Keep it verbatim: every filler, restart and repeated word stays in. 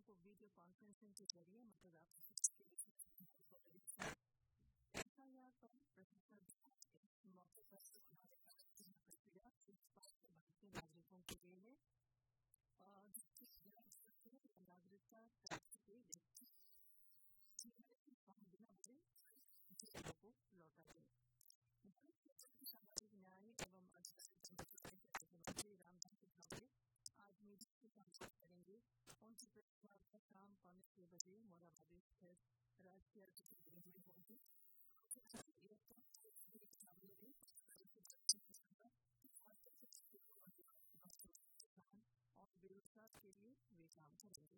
को video conferencing के जरिए मतदाता एफआईआर पर प्रोफेसर मौके पर उन्होंने कहा कि यह प्रक्रिया स्वास्थ्य भारतीय नागरिकों के लिए है और नागरिकता प्राप्त के व्यक्ति बिना बड़े लोगों को लौटा दे। सामाजिक न्याय एवं अधिकारिता मंत्री रामदास अठावले आज मीडिया से संवाद करेंगे। उनकी प्रतिवार्ता शाम पौने छह बजे मोराबादी स्थित राजकीय गृह में होगी। और बेरोजगार के लिए वे काम करेंगे।